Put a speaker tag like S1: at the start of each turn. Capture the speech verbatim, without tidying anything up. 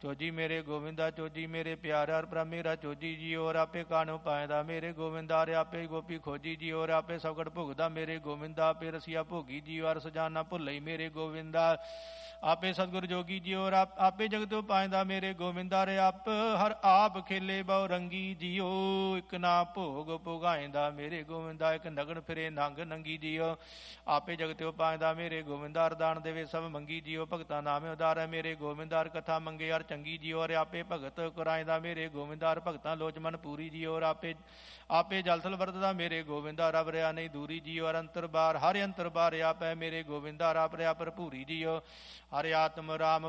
S1: ਚੋਜੀ ਮੇਰੇ ਗੋਵਿੰਦਾ ਚੋਜੀ ਮੇਰੇ ਪਿਆਰਾ ਹਰ ਪ੍ਰਭ ਮੇਰਾ ਚੋਜੀ ਜੀ ਔਰ ਆਪੇ ਕਾਨੂੰ ਪਾਇਦਾ ਮੇਰੇ ਗੋਵਿੰਦਾ ਰੇ ਆਪੇ ਗੋਪੀ ਖੋਜੀ ਜੀ ਔਰ ਆਪੇ ਸਵਗੜ ਭੁਗਦਾ ਮੇਰੇ ਗੋਵਿੰਦਾ ਆਪੇ ਰਸੀਆ ਭੋਗੀ ਜੀ ਔਰ ਸਜਾਨਾ ਭੁੱਲਈ ਮੇਰੇ ਗੋਵਿੰਦਾ ਆਪੇ ਸਤਿਗੁਰ ਜੋਗੀ ਜੀ ਔਰ ਆਪ ਆਪੇ ਜਗਤੋਂ ਪਾਇਦਾ ਮੇਰੇ ਗੋਵਿੰਦਾ ਰੇ ਆਪ ਹਰ ਆਪ ਖੇਲੇ ਬਹੁ ਰੰਗੀ ਜੀਓ ਇੱਕ ਨਾ ਭੋਗ ਭੋਗਾਇਂਦਾ ਮੇਰੇ ਗੋਵਿੰਦਾ ਇੱਕ ਨਗਨ ਫਿਰੇ ਨੰਗ ਨੰਗੀ ਜੀਓ ਆਪੇ ਜਗਤੋਂ ਪਾਇਦਾ ਮੇਰੇ ਗੋਵਿੰਦਾ ਅਰਦਾਨ ਦੇਵੇ ਸਭ ਮੰਗੀ ਜੀਓ ਭਗਤਾਂ ਨਾਮੇ ਉਦਾਰੈ ਮੇਰੇ ਗੋਵਿੰਦਾ ਹਰ ਕਥਾ ਮੰਗੇ ਹਰ ਚੰਗੀ ਜੀਓ ਔਰ ਆਪੇ ਭਗਤ ਕਰਾਇਂਦਾ ਮੇਰੇ ਗੋਵਿੰਦਾ ਹਰ ਭਗਤਾਂ ਲੋਚ ਮਨ ਪੂਰੀ ਜੀਓ ਔਰ ਆਪੇ ਆਪੇ ਜਲ ਥਲ ਵਰਤਦਾ ਮੇਰੇ ਗੋਵਿੰਦਾ ਰਬ ਰਿਆ ਨਹੀਂ ਦੂਰੀ ਜੀਓ ਔਰ ਅੰਤਰ ਬਾਰ ਹਰ ਅੰਤਰ ਬਾਰ ਆਪੈ ਮੇਰੇ ਗੋਵਿੰਦਾ ਰਬ ਰਿਆ ਭਰਪੂਰੀ ਜੀਓ ਹਰਿ ਆਤਮ ਰਾਮ